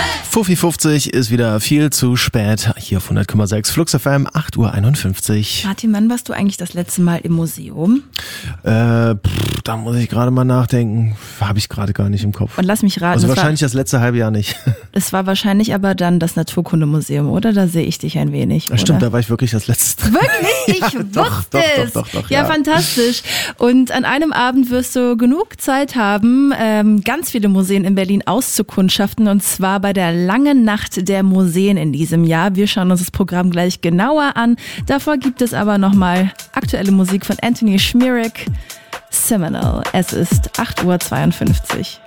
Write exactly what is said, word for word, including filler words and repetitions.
Fuffi fünfzig ist wieder viel zu spät. Hier auf hundert Komma sechs Flux F M, acht Uhr einundfünfzig. Martin, wann warst du eigentlich das letzte Mal im Museum? Äh, pff, da muss ich gerade mal nachdenken. Habe ich gerade gar nicht im Kopf. Und lass mich raten. Also das wahrscheinlich war, das letzte halbe Jahr nicht. Es war wahrscheinlich aber dann das Naturkundemuseum, oder? Da sehe ich dich ein wenig, Ja, stimmt, oder? da war ich wirklich das letzte. Wirklich? Ich Ja, wusste doch, doch, es. doch, doch, doch, ja, ja. fantastisch. Und an einem Abend wirst du genug Zeit haben, ähm, ganz viele Museen in Berlin auszukundschaften, und zwar bei der langen Nacht der Museen in diesem Jahr. Wir schauen uns das Programm gleich genauer an. Davor gibt es aber nochmal aktuelle Musik von Anthony Schmierig. Seminole. Es ist acht Uhr zweiundfünfzig.